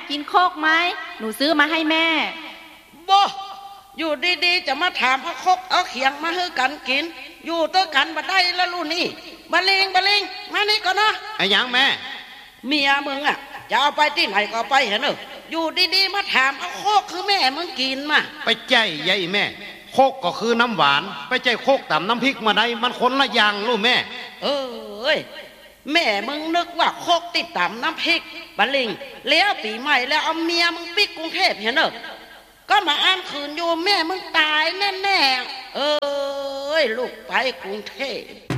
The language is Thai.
กินโคกไหมหนูซื้อมาให้แม่บ่อยู่ดีๆจะมาถามพระคกเอาเขียงมาให้กันกินอยู่ตัวกันบ่ได้แล้วลูกนี่บะเลงมานี่ก่อนนะไอ้หยังแม่เมียมึงอ่ะจะเอาไปที่ไหนก็ไปเห็นเนอะอยู่ดีๆมาถามเอาโคกคือแม่มึงกินมาไปใจใหญ่แม่โคกก็คือน้ำหวานไปใจโคกตำน้ำพริกมาได้มันคนละอย่างลูกแม่แม่มึงนึกว่าโคกติดตำน้ำพริกบะลิงแล้วปีใหม่แล้วเอาเมียมึงปิกกรุงเทพเห็นเนอะก็มาอ้านคืนอยู่แม่มึงตายแน่ๆลูกไปกรุงเทพ